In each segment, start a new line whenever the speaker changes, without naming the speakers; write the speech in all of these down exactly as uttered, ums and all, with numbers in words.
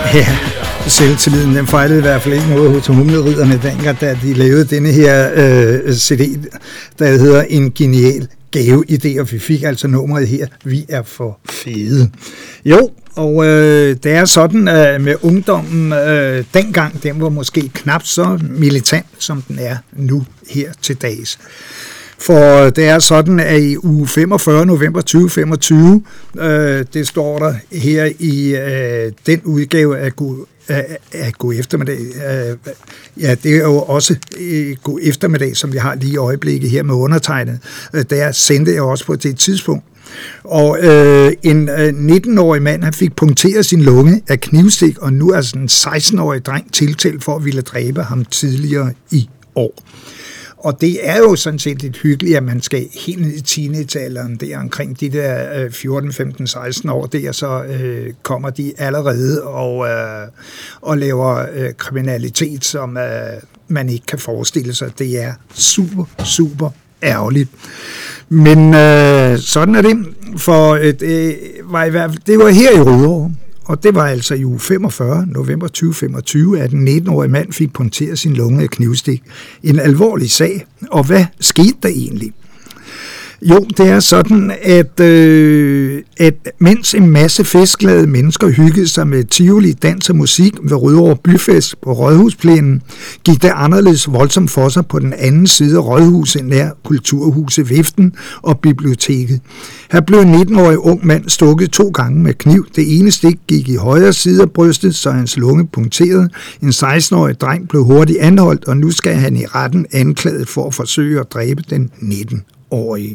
Ja, selvtilliden, den fejlede i hvert fald ikke noget hos humleridderne dengang, da de lavede denne her øh, C D, der hedder En Genial Gaveidé, og vi fik altså nummeret her, Vi er for fede. Jo, og øh, det er sådan øh, med ungdommen øh, dengang, den var måske knap så militant, som den er nu her til dags. For det er sådan, at i uge femogfyrre, november tyve femogtyve, øh, det står der her i øh, den udgave af God, af, af God eftermiddag. Øh, ja, det er jo også øh, God eftermiddag, som vi har lige i øjeblikket her med undertegnet. Øh, der sendte jeg også på det tidspunkt. Og øh, en øh, nitten-årig mand, han fik punkteret sin lunge af knivstik, og nu er sådan en seksten-årig dreng tiltalt for at ville dræbe ham tidligere i år. Og det er jo sådan set lidt hyggeligt, at man skal helt ned i teenagealderen, der omkring de der øh, fjorten, femten, seksten år, der så øh, kommer de allerede og, øh, og laver øh, kriminalitet, som øh, man ikke kan forestille sig. Det er super, super ærgerligt. Men øh, sådan er det, for øh, det, var i hvert fald, det var her i Rødovre. Og det var altså i uge femogfyrre, november tyve femogtyve, at en nitten-årig mand fik punkteret sin lunge af knivstik. En alvorlig sag. Og hvad skete der egentlig? Jo, det er sådan, at, øh, at mens en masse festglade mennesker hyggede sig med tivoli, dans og musik ved Rødovre Byfest på Rådhusplænen, gik det anderledes voldsomt for sig på den anden side af Rådhuset nær Kulturhuset Viften og biblioteket. Her blev en nitten-årig ung mand stukket to gange med kniv. Det ene stik gik i højre side af brystet, så hans lunge punkterede. En seksten-årig dreng blev hurtigt anholdt, og nu skal han i retten anklaget for at forsøge at dræbe den nitten-årige.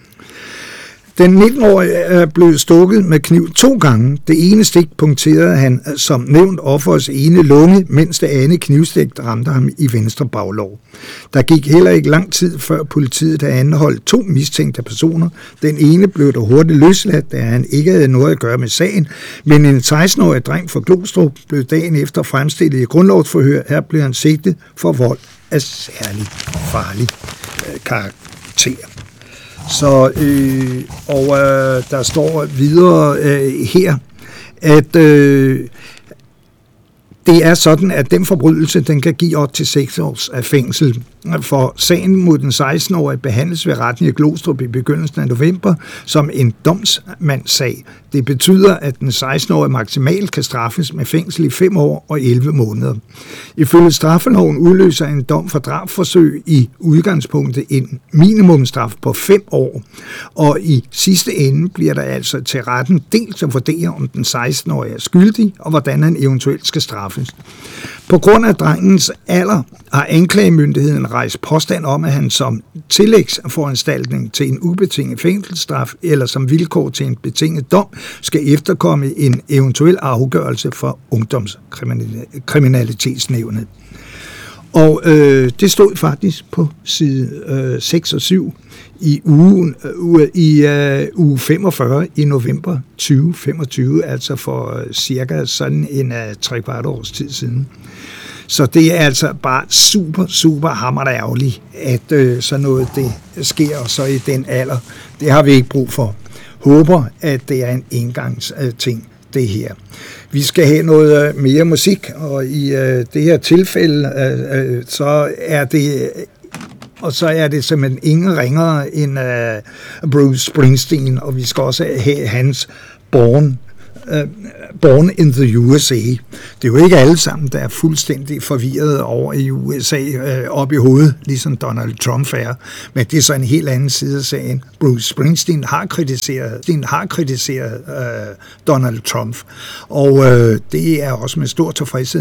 Den nitten-årige er blevet stukket med kniv to gange. Det ene stik punkterede han som nævnt offerets ene lunge, mens det andet knivstik ramte ham i venstre baglov. Der gik heller ikke lang tid før politiet havde anholdt to mistænkte personer. Den ene blev der hurtigt løsladt, da han ikke havde noget at gøre med sagen, men en seksten-årig dreng fra Glostrup blev dagen efter fremstillet i grundlovsforhør. Her blev han sigtet for vold af særlig farlig øh, karakter. Så, øh, og øh, der står videre øh, her, at øh, det er sådan, at den forbrydelse, den kan give op til seks års af fængsel. For sagen mod den seksten-årige behandles ved retten i Glostrup i begyndelsen af november som en domsmandssag. Det betyder, at den seksten-årige maksimalt kan straffes med fængsel i fem år og elleve måneder. Ifølge straffeloven udløser en dom for drabsforsøg i udgangspunktet en minimumstraf på fem år, og i sidste ende bliver der altså til retten dels at vurdere, om den seksten-årige er skyldig, og hvordan han eventuelt skal straffes. På grund af drengens alder har anklagemyndigheden rejst påstand om, at han som tillægsforanstaltning til en ubetinget fængselsstraf eller som vilkår til en betinget dom skal efterkomme en eventuel afgørelse for ungdomskriminalitetsnævnet. Og øh, det stod faktisk på side øh, seks og syv i ugen øh, i øh, uge femogfyrre i november tyve femogtyve, altså for øh, cirka sådan en øh, tre kvart års tid siden. Så det er altså bare super, super hammerende ærgerligt, at øh, sådan noget det sker så i den alder. Det har vi ikke brug for. Håber, at det er en engangsting, øh, det her. Vi skal have noget øh, mere musik, og i øh, det her tilfælde, øh, øh, så er det... Og så er det simpelthen ingen ringere end uh, Bruce Springsteen, og vi skal også have hans Born, uh, Born in the U S A. Det er jo ikke alle sammen, der er fuldstændig forvirret over i U S A uh, op i hovedet, ligesom Donald Trump er. Men det er så en helt anden side af sagen. Bruce Springsteen har kritiseret, har kritiseret uh, Donald Trump, og uh, det er også med stor tilfredshed.